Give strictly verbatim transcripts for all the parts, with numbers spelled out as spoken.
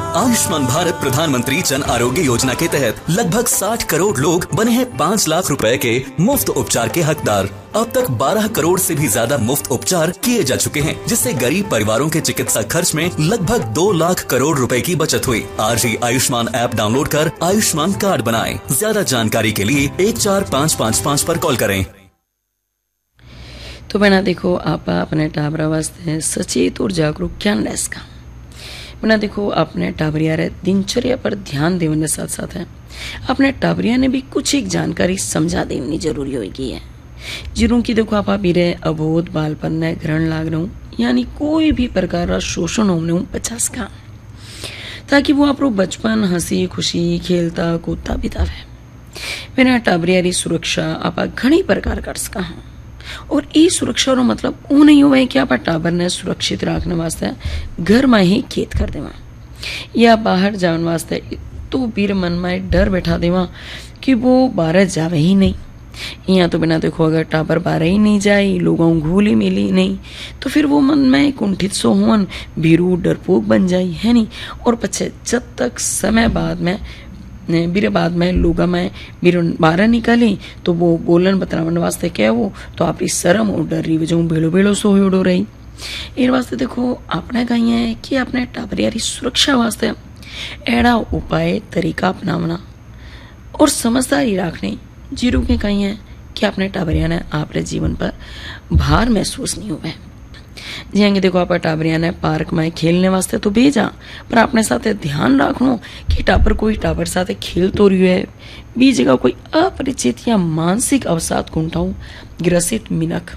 आयुष्मान भारत प्रधानमंत्री जन आरोग्य योजना के तहत लगभग साठ करोड़ लोग बने हैं पाँच लाख रुपए के मुफ्त उपचार के हकदार। अब तक बारह करोड़ से भी ज्यादा मुफ्त उपचार किए जा चुके हैं, जिससे गरीब परिवारों के चिकित्सा खर्च में लगभग दो लाख करोड़ रुपए की बचत हुई। आज ही आयुष्मान ऐप डाउनलोड कर आयुष्मान कार्ड बनाएं। ज्यादा जानकारी के लिए एक चार पाँच पाँच पाँच पर कॉल करें। तो बना देखो आप अपने टाबरा वास्ते सचेत और जागरूक ख्याल इसका बना देखो अपने टाबरिया रे दिनचर्या पर ध्यान देने साथ साथ है अपने टाबरिया ने भी कुछ एक जानकारी समझा देनी जरूरी होगी है। जिरों की देखो आप रे अबोध बालपन ने ग्रहण लाग रहा हूँ, यानी कोई भी प्रकार का शोषण होने हूँ पचास का, ताकि वो आप बचपन हंसी खुशी खेलता कूदता बितावे। बिना टाबरिया री सुरक्षा आप घनी प्रकार कर सका हूँ, और ई सुरक्षा रो मतलब वो नहीं हुआ है कि आप टाबर ने सुरक्षित रखने वास्ते घर में ही खेत कर देवा या बाहर जाने वास्ते तो बीर मन में डर बैठा देवा कि वो बाहर जावे ही नहीं। यहाँ तो बिना देखो अगर टाबर बाहर ही नहीं जाए, लोगों घूली मिली नहीं, तो फिर वो मन में कुंठित सो हुन बीरू डरपोक बन जाई है नहीं। और पछे जब तक समय बाद में बीरे बाद में लोग में बीरो बाहर निकाली तो वो बोलन बतलावन वास्ते क्या वो तो आप इस शर्म और डर रही वजह भेड़ो भेड़ो सो उड़ो रही। इन वास्ते देखो आपने कही है कि अपने टाबरिया री सुरक्षा वास्ते एड़ा उपाय तरीका अपनावना और समझदारी रखनी जीरो के कही है कि अपने टाबरिया ने आपरे जीवन पर भार महसूस नहीं हुआ है। जी देखो आप टाबरिया ने पार्क में खेलने वास्ते तो भेजा, पर अपने साथ ध्यान रखनो कि टाबर कोई टाबर साथ खेल तो रही है, बी जगह कोई अपरिचित या मानसिक अवसाद कुंठाऊ ग्रसित मिनक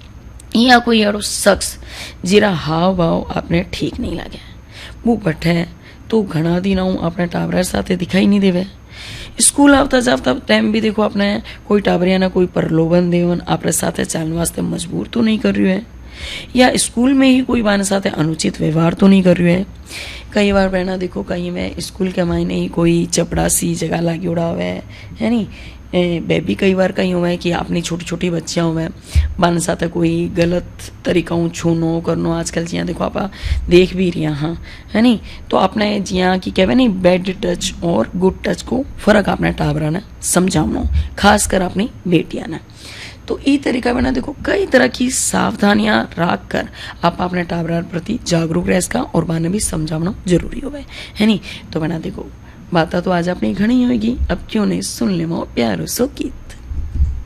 या कोई यारो शख्स जीरा हाव भाव आपने ठीक नहीं लगे वो बैठे तो घना दिन आऊँ अपने टाबर साथ दिखाई नहीं देवे। स्कूल आवता जाता टाइम भी देखो अपने कोई टाबरिया ना कोई प्रलोभन देवन अपने साथ चलने वास्ते मजबूर तो नहीं कर रही है, या स्कूल में ही कोई बाने साथ अनुचित व्यवहार तो नहीं कर रही है। कई बार बहना देखो कहीं में स्कूल के मायने ही कोई चपड़ासी जगह लागी उड़ा हुआ है है नी बेबी कई बार कहीं हुआ है कि अपनी छोटी छोटी बच्चियां हुआ है बाने साथ कोई गलत तरीका छूनो करनो आजकल जिया देखो आप देख भी रही हाँ है नी। तो अपने जिया की कहवे नहीं बैड टच और गुड टच को फर्क अपने टाबरा ने समझावनो, खासकर अपनी बेटियां ने। तो ई तरीका बना देखो कई तरह की सावधानियां रख कर आप अपने टाबरा प्रति जागरूक रह सका और बाने भी समझाना जरूरी हो है नी। तो बना देखो बात तो आज अपनी घनी होगी, अब क्यों नहीं सुन ले मो प्यारो सो की।